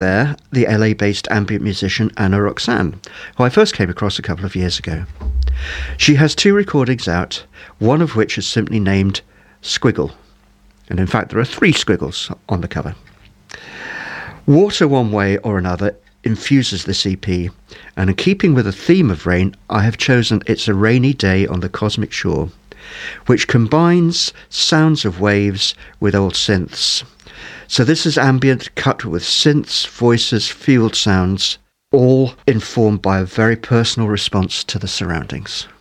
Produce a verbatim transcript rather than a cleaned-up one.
there the L A-based ambient musician Anna Roxanne, who I first came across a couple of years ago. She has two recordings out, one of which is simply named Squiggle. And in fact, there are three squiggles on the cover. Water one way or another infuses this E P, and in keeping with the theme of rain, I have chosen It's a Rainy Day on the Cosmic Shore, which combines sounds of waves with old synths. So this is ambient cut with synths, voices, field sounds, all informed by a very personal response to the surroundings.